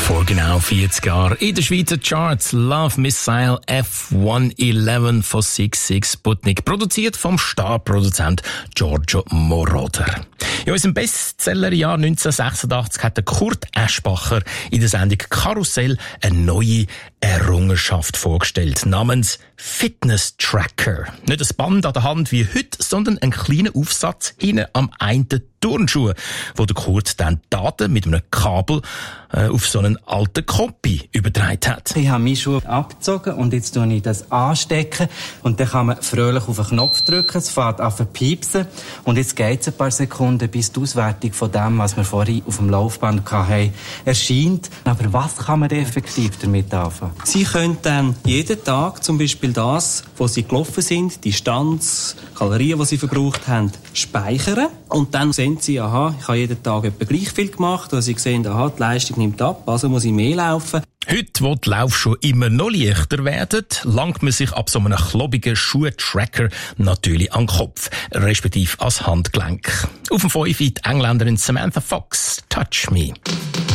Vor genau 40 Jahren in den Schweizer Charts Love Missile F-111 von 66 Sputnik, produziert vom Starproduzent Giorgio Moroder. In unserem Bestsellerjahr 1986 hat der Kurt Eschbacher in der Sendung Karussell eine neue Errungenschaft vorgestellt, namens Fitness Tracker. Nicht ein Band an der Hand wie heute, sondern ein kleiner Aufsatz hinten am einen Turnschuh, wo der Kurt dann Daten mit einem Kabel auf so einen alten Kompi übertragen hat. Ich habe meine Schuhe abgezogen und jetzt tue ich das anstecken und dann kann man fröhlich auf den Knopf drücken, es fährt an zu piepsen und jetzt geht es ein paar Sekunden, bis die Auswertung von dem, was wir vorhin auf dem Laufband hatten, erscheint. Aber was kann man effektiv damit anfangen? Sie können dann jeden Tag zum Beispiel das, wo Sie gelaufen sind, die Distanz, Kalorien, die Sie verbraucht haben, speichern und dann sehen Sie, aha, ich habe jeden Tag etwa gleich viel gemacht, und Sie sehen, aha, die Leistung nimmt ab, also muss ich mehr laufen. Heute, wo die Laufschuhe immer noch leichter werden, langt man sich ab so einem klobigen Schuhtracker natürlich an den Kopf, respektive ans Handgelenk. Auf dem 5 die Engländerin Samantha Fox, Touch Me.